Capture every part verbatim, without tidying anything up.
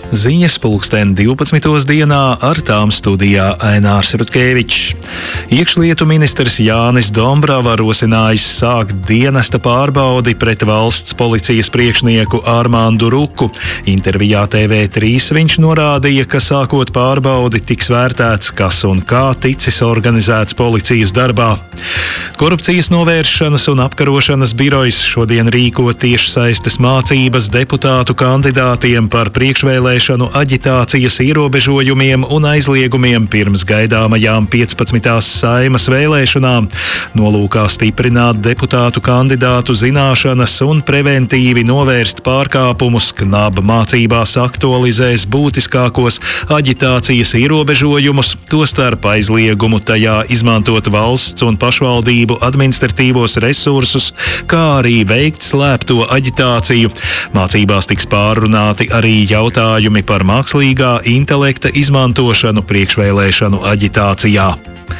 Ziņas pulksten divpadsmitos dienā, ar tām studijā Ainārs Rutkevičs. Iekšlietu ministrs Jānis Dombrava rosinājis sākt dienesta pārbaudi pret valsts policijas priekšnieku Armandu Ruku. Intervijā T V trīs viņš norādīja, ka sākot pārbaudi tiks vērtēts, kas un kā ticis organizēts policijas darbā. Korupcijas novēršanas un apkarošanas birojs šodien rīko tiešsaistes mācības deputātu kandidātiem par priekšvēlēšanu aģitācijas ierobežojumiem un aizliegumiem pirms gaidāmajām piecpadsmitās Saeimas vēlēšanām, nolūkā stiprināt deputātu kandidātu zināšanas un preventīvi novērst pārkāpumus. Knaba mācībās aktualizēs būtiskākos aģitācijas ierobežojumus, tostarp aizliegumu tajā izmantot valsts un pašvaldību administratīvos resursus, kā arī veikt slēpto aģitāciju. Mācībās tiks pārrunāti arī jautājumi par mākslīgā intelekta izmantošanu priekšvēlēšanu aģitācijā.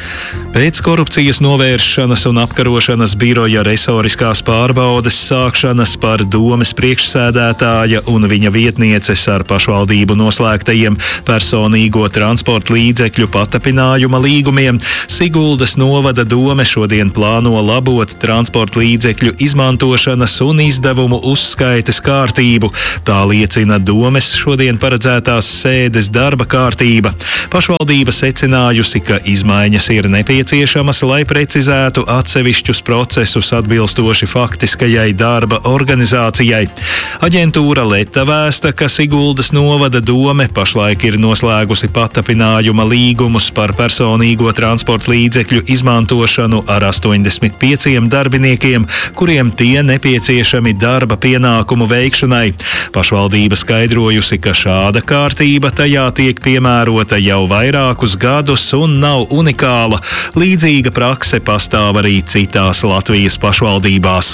Pēc korupcijas novēršanas un apkarošanas biroja resoriskās pārbaudes sākšanas par domes priekšsēdētāja un viņa vietnieces ar pašvaldību noslēgtajiem personīgo transporta līdzekļu patapinājuma līgumiem, Siguldas novada dome šodien plāno labot transporta līdzekļu izmantošanas un izdevumu uzskaites kārtību. Tā liecina domes šodien paredzētās sēdes darba kārtība. Pašvaldība secinājusi, ka izmaiņas ir nepieciešamas, lai precizētu atsevišķus procesus atbilstoši faktiskajai darba organizācijai. Aģentūra Leta vēsta, ka Siguldas novada dome pašlaik ir noslēgusi patapinājuma līgumus par personīgo transporta līdzekļu izmantošanu ar astoņdesmit pieciem darbiniekiem, kuriem tie nepieciešami darba pienākumu veikšanai. Pašvaldība skaidrojusi, ka šāda kārtība tajā tiek piemērota jau vairākus gadus un nav unikāla. Līdzīga prakse pastāv arī citās Latvijas pašvaldībās.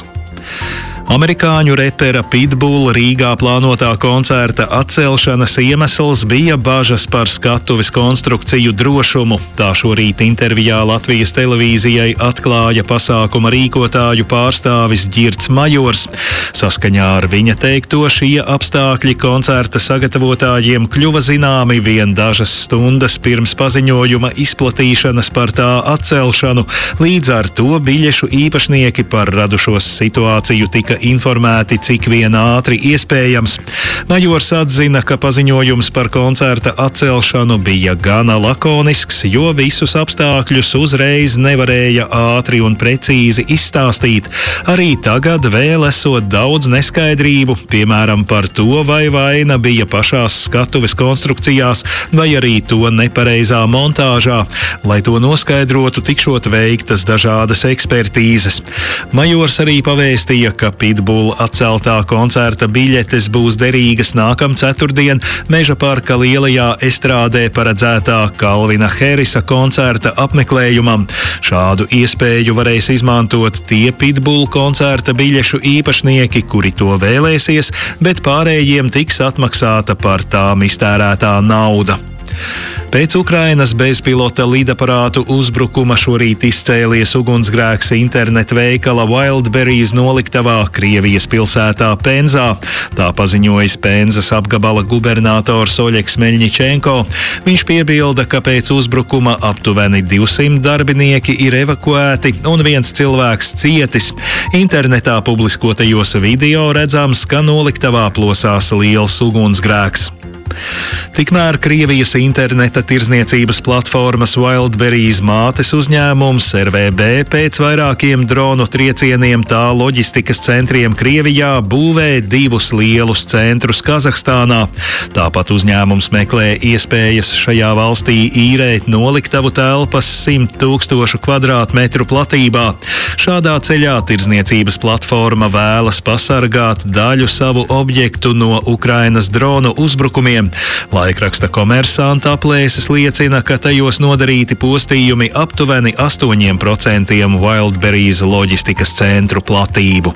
Amerikāņu repera Pitbull Rīgā plānotā koncerta atcelšanas iemesls bija bažas par skatuves konstrukciju drošumu. Tā šorīt intervijā Latvijas televīzijai atklāja pasākuma rīkotāju pārstāvis Ģirds Majors. Saskaņā ar viņa teikto, šie apstākļi koncerta sagatavotājiem kļuva zināmi vien dažas stundas pirms paziņojuma izplatīšanas par tā atcelšanu. Līdz ar to biļešu īpašnieki par radušos situāciju tika informēti cik vien ātri iespējams. Majors atzina, ka paziņojums par koncerta atcelšanu bija gana lakonisks, jo visus apstākļus uzreiz nevarēja ātri un precīzi izstāstīt. Arī tagad vēl esot daudz neskaidrību, piemēram par to, vai vaina bija pašās skatuves konstrukcijās, vai arī to nepareizā montāžā. Lai to noskaidrotu, tikšot veiktas dažādas ekspertīzes. Majors arī pavēstīja, ka Pitbull atceltā koncerta biļetes būs derīgas nākam ceturtdien Meža parka lielajā estrādē paredzētā Kalvina Harrisa koncerta apmeklējumam. Šādu iespēju varēs izmantot tie Pitbull koncerta biļešu īpašnieki, kuri to vēlēsies, bet pārējiem tiks atmaksāta par tām iztērētā nauda. Pēc Ukrainas bezpilota lidaparātu uzbrukuma šorīt izcēlies ugunsgrēks internetu veikala Wildberries noliktavā Krievijas pilsētā Penzā. Tā paziņojis Penzas apgabala gubernators Oļegs Meļņičenko. Viņš piebilda, ka pēc uzbrukuma aptuveni divsimt darbinieki ir evakuēti un viens cilvēks cietis. Internetā publiskotajos video redzams, ka noliktavā plosās liels ugunsgrēks. Tikmēr Krievijas interneta tirdzniecības platformas Wildberries mātes uzņēmums R V B pēc vairākiem dronu triecieniem tā loģistikas centriem Krievijā būvē divus lielus centrus Kazahstānā. Tāpat uzņēmums meklē iespējas šajā valstī īrēt noliktavu telpas simt tūkstošu kvadrātmetru platībā. Šādā ceļā tirdzniecības platforma vēlas pasargāt daļu savu objektu no Ukrainas dronu uzbrukumiem. Laikraksta Komersanta aplēses liecina, ka tajos nodarīti postījumi aptuveni astoņiem procentiem Wildberries loģistikas centru platību.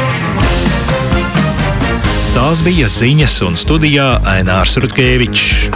Tās bija ziņas, un studijā Ainārs Rutkevičs.